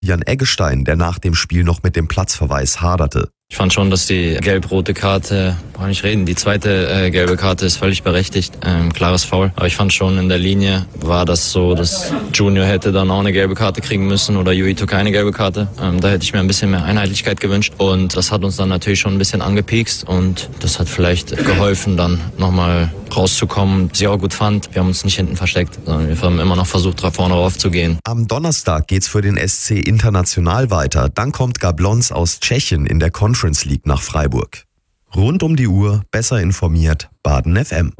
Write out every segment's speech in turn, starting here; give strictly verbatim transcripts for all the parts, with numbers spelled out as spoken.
Jan Eggestein, der nach dem Spiel noch mit dem Platzverweis haderte. Ich fand schon, dass die gelb-rote Karte, brauche nicht reden, die zweite äh, gelbe Karte ist völlig berechtigt, ähm, klares Foul. Aber ich fand schon in der Linie war das so, dass Junior hätte dann auch eine gelbe Karte kriegen müssen oder Yuito keine gelbe Karte. Ähm, da hätte ich mir ein bisschen mehr Einheitlichkeit gewünscht und das hat uns dann natürlich schon ein bisschen angepiekst und das hat vielleicht geholfen, dann nochmal rauszukommen. Was ich auch gut fand, wir haben uns nicht hinten versteckt, sondern wir haben immer noch versucht, da vorne rauf zu gehen. Am Donnerstag geht's für den S C international weiter. Dann kommt Gablons aus Tschechien in der Conference League nach Freiburg. Rund um die Uhr, besser informiert, Baden F M.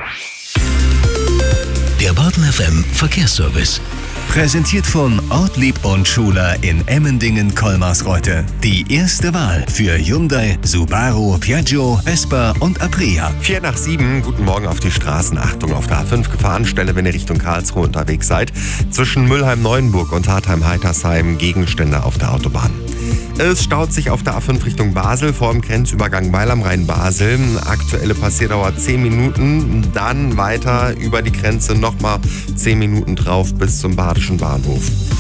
Der Baden F M Verkehrsservice. Präsentiert von Ortlieb und Schuler in Emmendingen-Kolmarsreuth. Die erste Wahl für Hyundai, Subaru, Piaggio, Vespa und Aprilia. Vier nach sieben, guten Morgen auf die Straßen. Achtung auf der A fünf Gefahrenstelle, wenn ihr Richtung Karlsruhe unterwegs seid. Zwischen Mülheim-Neuenburg und Hartheim-Heitersheim Gegenstände auf der Autobahn. Es staut sich auf der A fünf Richtung Basel vor dem Grenzübergang Weil am Rhein-Basel. Aktuelle Passierdauer zehn Minuten, dann weiter über die Grenze nochmal zehn Minuten drauf bis zum Badischen Bahnhof.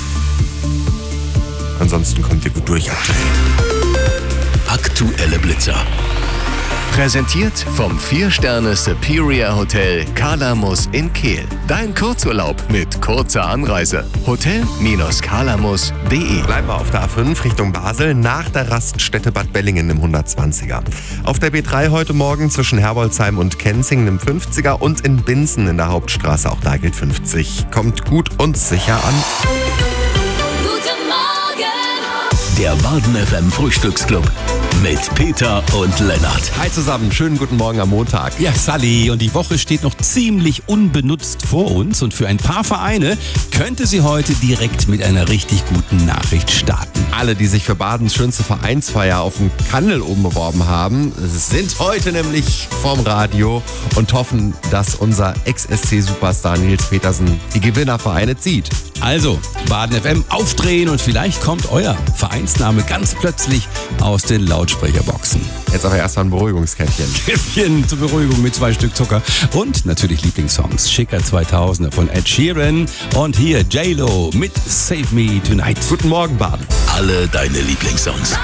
Ansonsten kommt ihr gut durch aktuell. Aktuelle Blitzer. Präsentiert vom vier Sterne Superior Hotel Kalamus in Kehl. Dein Kurzurlaub mit kurzer Anreise. Hotel Kalamus punkt de. Bleiben wir auf der A fünf Richtung Basel nach der Raststätte Bad Bellingen im hundertzwanziger. Auf der B drei heute Morgen zwischen Herbolzheim und Kenzingen im fünfziger und in Binzen in der Hauptstraße, auch da gilt fünfzig. Kommt gut und sicher an. Guten Morgen! Der Baden F M Frühstücksclub mit Peter und Lennart. Hi zusammen, schönen guten Morgen am Montag. Ja, Sally, und die Woche steht noch ziemlich unbenutzt vor uns und für ein paar Vereine könnte sie heute direkt mit einer richtig guten Nachricht starten. Alle, die sich für Badens schönste Vereinsfeier auf dem Kandel oben beworben haben, sind heute nämlich vorm Radio und hoffen, dass unser Ex-S C-Superstar Nils Petersen die Gewinnervereine zieht. Also, Baden F M aufdrehen und vielleicht kommt euer Vereinsname ganz plötzlich aus den Lautsprecherboxen. Jetzt aber erstmal ein Beruhigungskäffchen. Käffchen zur Beruhigung mit zwei Stück Zucker und natürlich Lieblingssongs. Schicker zweitausender von Ed Sheeran und hier J-Lo mit Save Me Tonight. Guten Morgen, Baden. Alle deine Lieblingssongs.